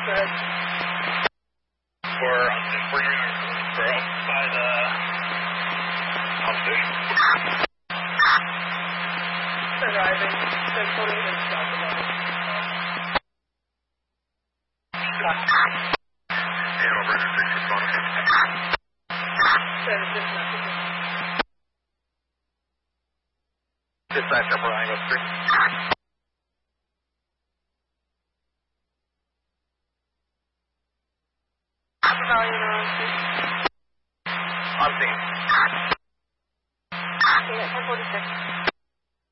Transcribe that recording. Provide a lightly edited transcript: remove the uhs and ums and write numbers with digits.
We're up by the outfit. Arriving. They're pulling in south of level. Hanover, 6 responding. Dispatch upper Angle Street. On scene. Okay, 1046.